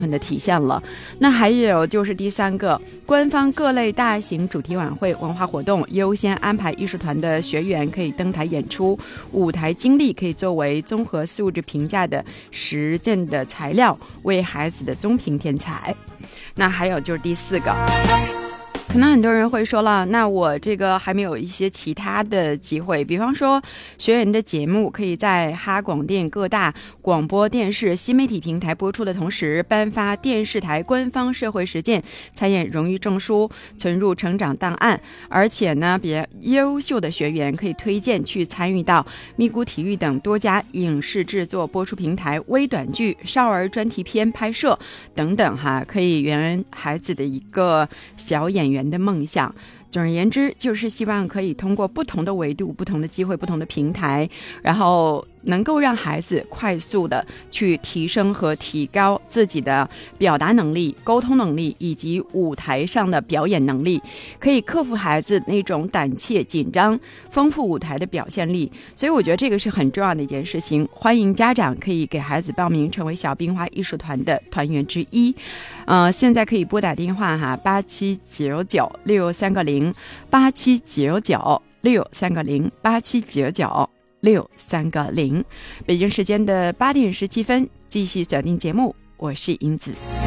的体现了。那还有就是第三个，官方各类大型主题晚会文化活动优先安排艺术团的学员可以登台演出，舞台经历可以作为综合素质评价的实践的材料，为孩子的综评添彩。那还有就是第四个，可能很多人会说了，那我这个还没有一些其他的机会，比方说学员的节目可以在哈广电各大广播电视新媒体平台播出的同时，颁发电视台官方社会实践参演荣誉证书，存入成长档案。而且呢，比较优秀的学员可以推荐去参与到咪咕体育等多家影视制作播出平台、微短剧、少儿专题片拍摄等等哈，可以圆孩子的一个小演员的梦想。总而言之，就是希望可以通过不同的维度、不同的机会、不同的平台，然后能够让孩子快速的去提升和提高自己的表达能力、沟通能力以及舞台上的表演能力，可以克服孩子那种胆怯紧张，丰富舞台的表现力。所以我觉得这个是很重要的一件事情，欢迎家长可以给孩子报名成为小冰花艺术团的团员之一。现在可以拨打电话哈，87996390，87996390，87996390。北京时间的8点17分，继续锁定节目，我是英子。